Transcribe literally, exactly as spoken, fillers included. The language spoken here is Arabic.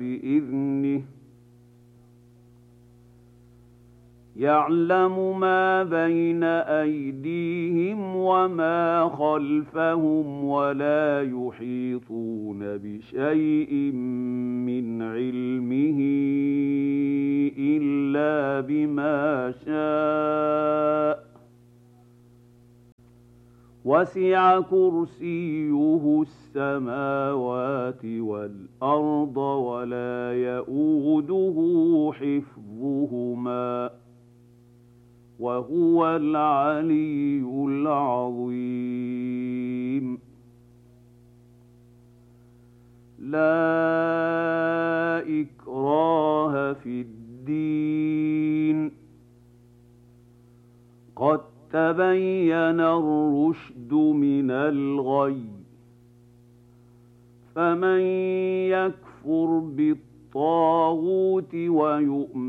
بإذنه يعلم ما بين أيديهم وما خلفهم ولا يحيطون بشيء من علمه إلا بما شاء وسع كرسيه السماوات والأرض ولا يئوده حفظهما وهو العلي العظيم لا إكراه في الدين قد تبين الرشد من الغي فمن يكفر بالطاغوت ويؤمن